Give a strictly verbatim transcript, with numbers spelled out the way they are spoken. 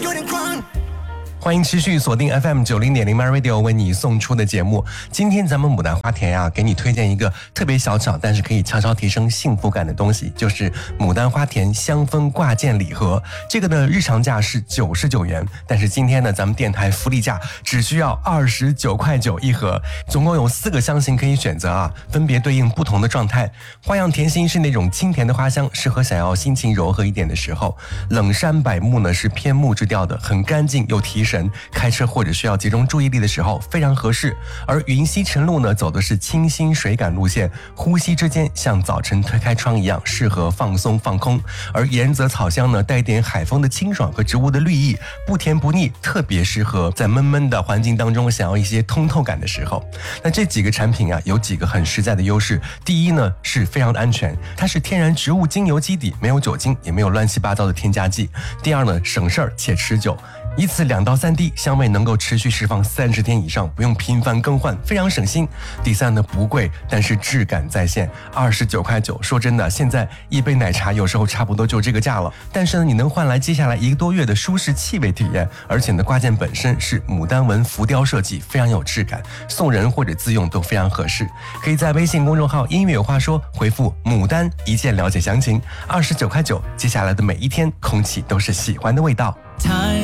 有点狂。 欢迎持续锁定 F M 九零点零 My Radio 为你送出的节目。今天咱们牡丹花田啊，给你推荐一个特别小巧，但是可以悄悄提升幸福感的东西，就是牡丹花田香氛挂件礼盒。这个呢，日常价是九十九元，但是今天呢，咱们电台福利价只需要二十九块九一盒，总共有四个香型可以选择啊，分别对应不同的状态。花样甜心是那种清甜的花香，适合想要心情柔和一点的时候。冷杉柏木呢是偏木质调的，很干净又提神。开车或者需要集中注意力的时候非常合适。而云溪晨露呢走的是清新水感路线，呼吸之间像早晨推开窗一样，适合放松放空。而岩泽草香呢带点海风的清爽和植物的绿意，不甜不腻，特别适合在闷闷的环境当中想要一些通透感的时候。那这几个产品啊有几个很实在的优势。第一呢是非常的安全，它是天然植物精油基底，没有酒精，也没有乱七八糟的添加剂。第二呢省事儿且持久，一次两到三滴，香味能够持续释放三十天以上，不用频繁更换，非常省心。第三呢，不贵，但是质感在线，二十九块九。说真的，现在一杯奶茶有时候差不多就这个价了，但是呢，你能换来接下来一个多月的舒适气味体验。而且呢，挂件本身是牡丹纹浮雕设计，非常有质感，送人或者自用都非常合适。可以在微信公众号音乐有话说回复牡丹一键了解详情，二十九块九。接下来的每一天，空气都是喜欢的味道。 太